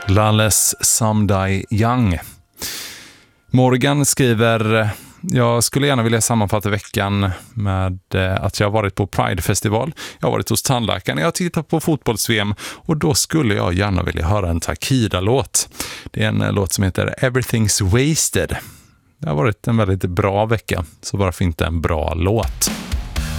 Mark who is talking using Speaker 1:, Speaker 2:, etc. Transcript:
Speaker 1: Lales Someday Young. Morgan skriver: jag skulle gärna vilja sammanfatta veckan med att jag har varit på Pride-festival. Jag har varit hos tandläkaren. Jag har tittat på fotbolls-VM och då skulle jag gärna vilja höra en Takida-låt. Det är en låt som heter Everything's Wasted. Det har varit en väldigt bra vecka, så varför inte en bra låt?